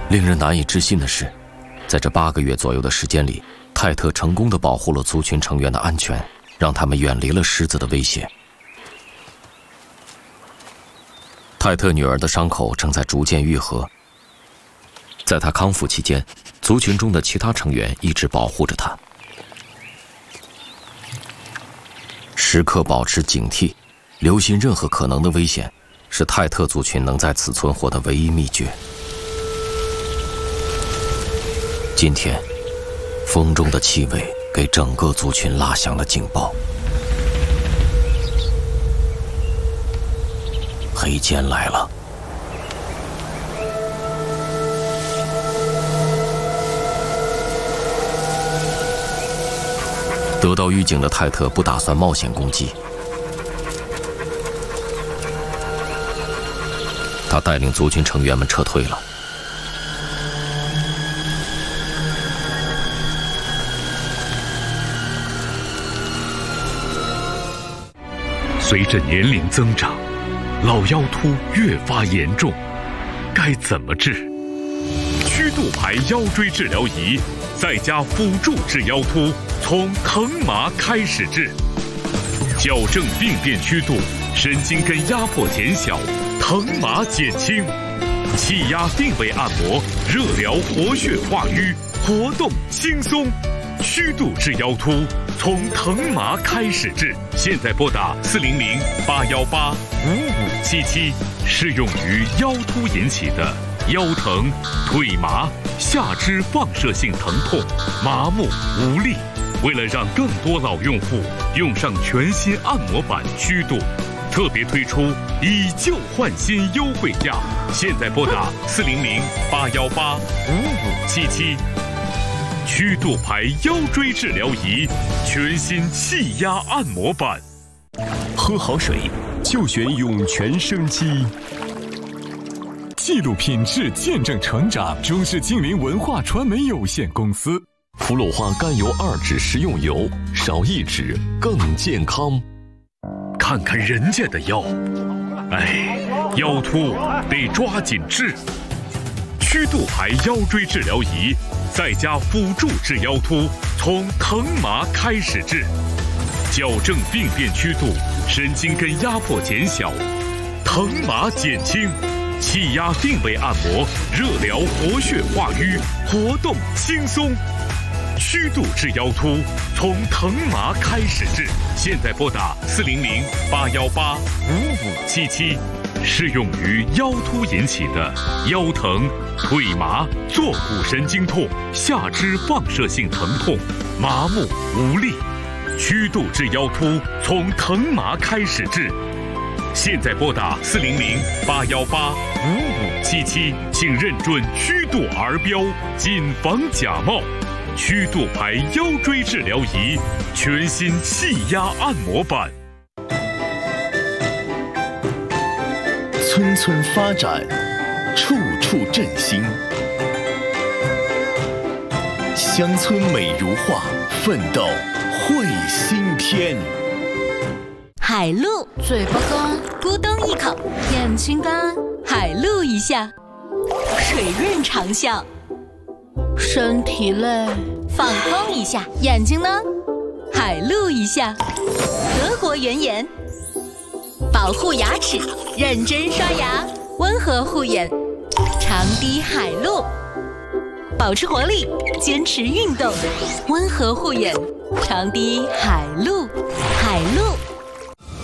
令人难以置信的是，在这8个月左右的时间里，泰特成功地保护了族群成员的安全，让他们远离了狮子的威胁。泰特女儿的伤口正在逐渐愈合，在她康复期间，族群中的其他成员一直保护着她，时刻保持警惕，留心任何可能的危险，是泰特族群能在此存活的唯一秘诀。今天，风中的气味给整个族群拉响了警报。黑肩来了。得到预警的泰特不打算冒险攻击，他带领族群成员们撤退了。 随着年龄增长，老腰突越发严重，该怎么治？曲度牌腰椎治疗仪在家辅助治腰突，从疼麻开始治，矫正病变曲度，神经根压迫减小，疼麻减轻，气压定位按摩，热疗活血化瘀，活动轻松。曲度治腰突，从疼麻开始治。现在拨打400-818-5577，适用于腰突引起的腰疼、腿麻、下肢放射性疼痛、麻木无力。为了让更多老用户用上全新按摩板曲度，特别推出以旧换新优惠价。现在拨打400-818-5577。曲度牌腰椎治疗仪，全新气压按摩板。 喝好水就选涌泉生机。纪录品质见证成长，中视近邻文化传媒有限公司。氟氯化甘油2酯食用油，少1酯更健康。 看看人家的腰，哎，腰突得抓紧治。曲度牌腰椎治疗仪，在家辅助治腰突，从疼麻开始治，矫正病变曲度，神经根压迫减小，疼麻减轻，气压定位按摩，热疗活血化瘀，活动轻松。曲度治腰突，从疼麻开始治。现在拨打400-818-5577，适用于腰突引起的腰疼、腿麻、坐骨神经痛、下肢放射性疼痛、麻木无力。曲度治腰突，从疼麻开始治。现在拨打400-818-5577，请认准曲度儿标，谨防假冒。曲度牌腰椎治疗仪，全新气压按摩板。 村村发展，处处振兴。乡村美如画，奋斗会新天。 海陆，嘴巴干，咕咚一口；眼睛干，海陆一下；水润长效。身体累，放空一下；眼睛呢，海陆一下；德国原颜，保护牙齿，认真刷牙，温和护眼，长滴海陆，保持活力，坚持运动，温和护眼，长滴海陆，海陆。